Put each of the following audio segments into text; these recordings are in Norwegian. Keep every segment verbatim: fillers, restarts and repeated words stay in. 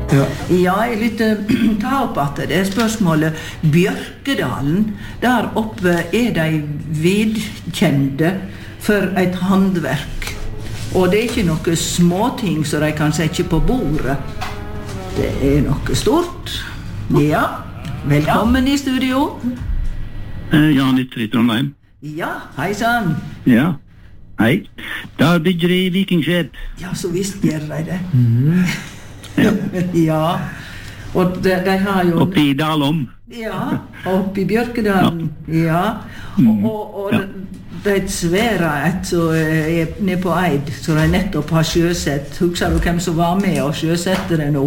Ja. Ja, jeg lytter ta opp at det er spørsmålet Bjørkedalen, der oppe er de vidkjente for et handverk. Og det er ikke noe småting som de kan sette på bordet. Det er noe stort. Ja, velkommen i studio. Eh, Jan Ytter i Trondheim. Ja, hei sann. Ja, hei. Da bygger de vikingskjep. Ja, så visst gjør de det. Mhm. Ja. Ja, og de, de har jo... Oppi Dalom. Ja, oppi Bjørkedalen. Ja, og, og, og Ja. det er et svære et som er nede på Eid, som de nettopp har sjøsett. Husker du hvem som var med og sjøsette det nå?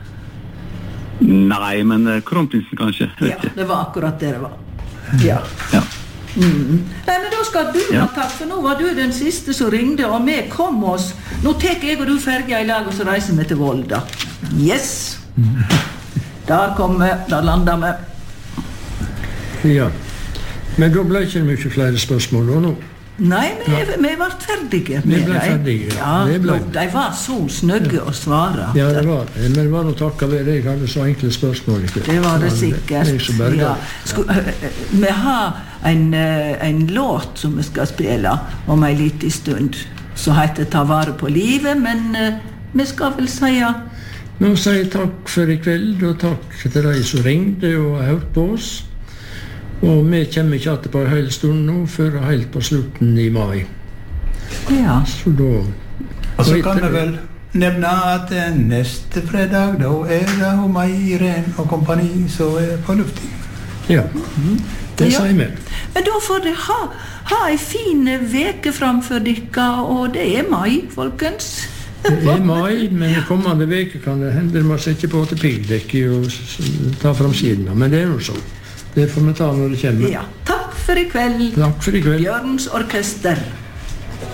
Nei, men eh, kronprinsen kanskje. Vet Ja, ikke. det var akkurat det det var. Ja. Ja. Mm. Nei, men da skal du Ja. ha takk, for nå var du den siste som ringde, og vi kom oss. Nå tek jeg og du ferja i lag, og så reiser vi til Volda. Yes! Der kom vi, der landa vi. Ja. Men da ble ikke det mye flere spørsmål da nå. Nei, vi, vi var ferdige Vi med ble dem. ferdige, ja. Ja, Det ble- og de var så snøgge å svare. Ja, det var det. Men det var noe takket ved det. Jeg hadde så enkle spørsmål. Ikke? Det var det Ja, sikkert. Jeg som berget. Ja. Sku, vi har en, eh, en låt som vi skal spille om en liten stund, som heter Ta vare på livet, men eh, vi skal vel si Nå sier jeg takk for i kveld, og takk til de som ringte og har hørt på oss. Og vi kommer ikke alltid på en hel stund nå, før helt på slutten i mai. ja. Så da... Og så kan vi vel nevne at eh, neste fredag, da er det og meg, Irene og kompani, som er på lufting. Ja, det Ja. sier vi. Men da får dere ha, ha en fin veke framfor dere, og det er mai, folkens. Det er mai, men i kommende veke kan det hende man setter på til pildekket og s- s- ta fram siden. Men det er noe sånn. Det får vi ta når det kommer. Ja, takk for i kveld, Takk for i kveld. Bjørns orkester.